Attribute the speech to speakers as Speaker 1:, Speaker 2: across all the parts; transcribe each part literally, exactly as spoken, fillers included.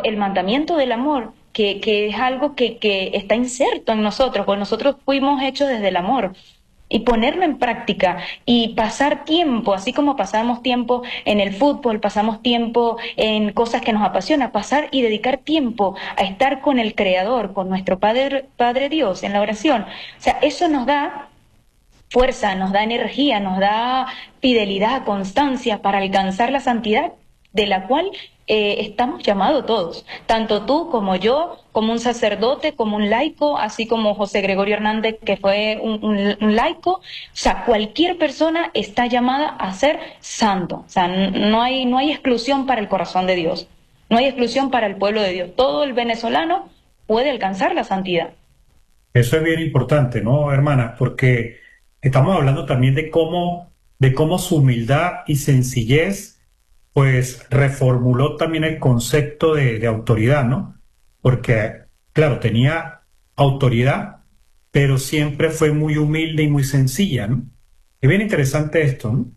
Speaker 1: pero el mandamiento del amor, que, que es algo que, que está inserto en nosotros, porque nosotros fuimos hechos desde el amor, y ponerlo en práctica y pasar tiempo, así como pasamos tiempo en el fútbol, pasamos tiempo en cosas que nos apasionan, pasar y dedicar tiempo a estar con el Creador, con nuestro Padre, Padre Dios en la oración. O sea, eso nos da fuerza, nos da energía, nos da fidelidad, constancia para alcanzar la santidad de la cual eh, estamos llamados todos, tanto tú como yo, como un sacerdote, como un laico, así como José Gregorio Hernández, que fue un, un, un laico. O sea, cualquier persona está llamada a ser santo. O sea, no hay, no hay exclusión para el corazón de Dios, no hay exclusión para el pueblo de Dios. Todo el venezolano puede alcanzar la santidad.
Speaker 2: Eso es bien importante, ¿no, hermana? Porque estamos hablando también de cómo, de cómo su humildad y sencillez pues reformuló también el concepto de, de autoridad, ¿no? Porque, claro, tenía autoridad, pero siempre fue muy humilde y muy sencilla, ¿no? Es bien interesante esto, ¿no?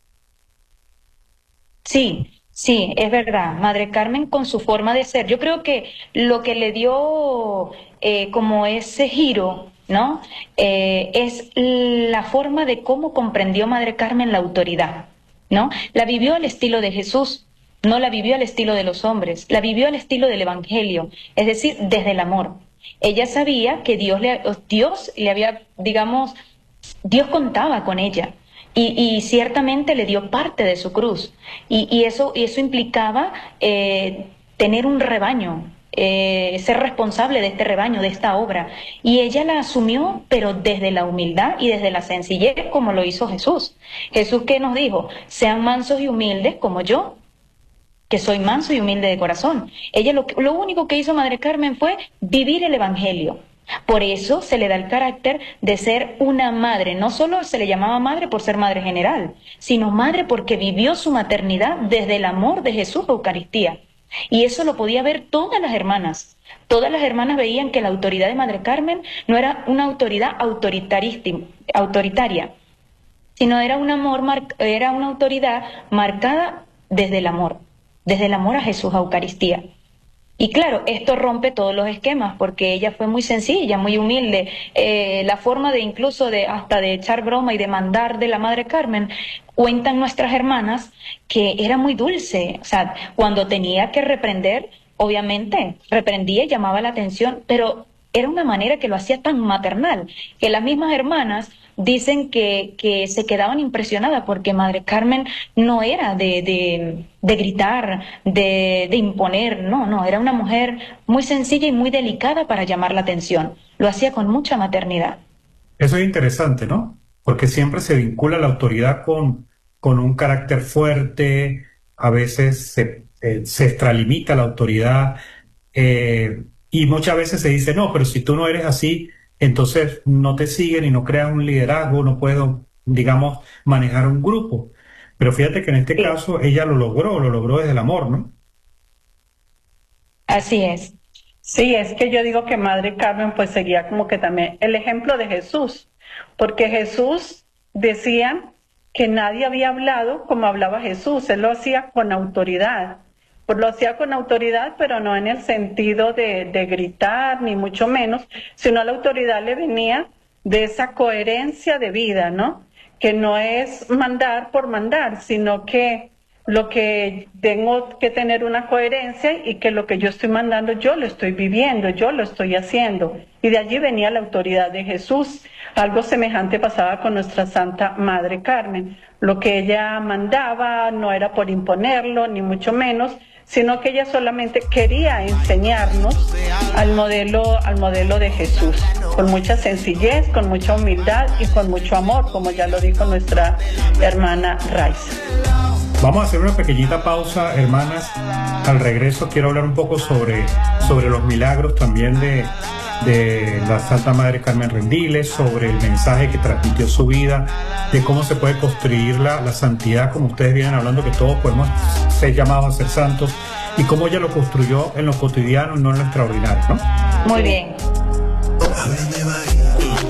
Speaker 1: Sí, sí, es verdad. Madre Carmen con su forma de ser. Yo creo que lo que le dio eh, como ese giro, ¿no? Eh, es la forma de cómo comprendió Madre Carmen la autoridad, ¿no? La vivió al estilo de Jesús, no la vivió al estilo de los hombres, la vivió al estilo del Evangelio, es decir, desde el amor. Ella sabía que Dios le, Dios le había, digamos, Dios contaba con ella y, y ciertamente le dio parte de su cruz y, y, eso, y eso implicaba eh, tener un rebaño, Eh, ser responsable de este rebaño, de esta obra, y ella la asumió, pero desde la humildad y desde la sencillez, como lo hizo Jesús. Jesús, ¿qué nos dijo? Sean mansos y humildes como yo, que soy manso y humilde de corazón. Ella lo, lo único que hizo Madre Carmen fue vivir el Evangelio. Por eso se le da el carácter de ser una madre. No solo se le llamaba madre por ser madre general, sino madre porque vivió su maternidad desde el amor de Jesús a Eucaristía. Y eso lo podía ver todas las hermanas. Todas las hermanas veían que la autoridad de Madre Carmen no era una autoridad autoritaria, sino era un amor, era una autoridad marcada desde el amor, desde el amor a Jesús, a Eucaristía. Y claro, esto rompe todos los esquemas, porque ella fue muy sencilla, muy humilde. Eh, la forma de incluso de hasta de echar broma y de mandar de la Madre Carmen, cuentan nuestras hermanas que era muy dulce. O sea, cuando tenía que reprender, obviamente reprendía y llamaba la atención, pero era una manera que lo hacía tan maternal, que las mismas hermanas dicen que, que se quedaban impresionadas porque Madre Carmen no era de, de, de gritar, de, de imponer, no, no, era una mujer muy sencilla y muy delicada para llamar la atención. Lo hacía con mucha maternidad.
Speaker 2: Eso es interesante, ¿no? Porque siempre se vincula la autoridad con, con un carácter fuerte, a veces se, eh, se extralimita la autoridad, eh, y muchas veces se dice, no, pero si tú no eres así, entonces no te siguen y no creas un liderazgo, no puedes, digamos, manejar un grupo. Pero fíjate que en este
Speaker 1: Sí.
Speaker 2: caso ella lo logró, lo logró desde el amor, ¿no?
Speaker 1: Así es.
Speaker 3: Sí, es que yo digo que Madre Carmen pues seguía como que también el ejemplo de Jesús, porque Jesús decía que nadie había hablado como hablaba Jesús, él lo hacía con autoridad, pues lo hacía con autoridad, pero no en el sentido de, de gritar, ni mucho menos, sino la autoridad le venía de esa coherencia de vida, ¿no? Que no es mandar por mandar, sino que lo que tengo que tener una coherencia y que lo que yo estoy mandando yo lo estoy viviendo, yo lo estoy haciendo. Y de allí venía la autoridad de Jesús. Algo semejante pasaba con nuestra Santa Madre Carmen. Lo que ella mandaba no era por imponerlo, ni mucho menos, sino que ella solamente quería enseñarnos al modelo, al modelo de Jesús, con mucha sencillez, con mucha humildad y con mucho amor, como ya lo dijo nuestra hermana Raiza.
Speaker 2: Vamos a hacer una pequeñita pausa, hermanas. Al regreso quiero hablar un poco sobre, sobre los milagros también de, de la Santa Madre Carmen Rendiles, sobre el mensaje que transmitió su vida, de cómo se puede construir la, la santidad, como ustedes vienen hablando, que todos podemos ser llamados a ser santos, y cómo ella lo construyó en lo cotidiano, no en lo extraordinario, ¿no?
Speaker 1: Muy bien.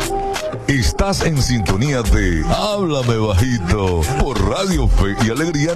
Speaker 4: Estás en sintonía de Háblame Bajito por Radio Fe y Alegría.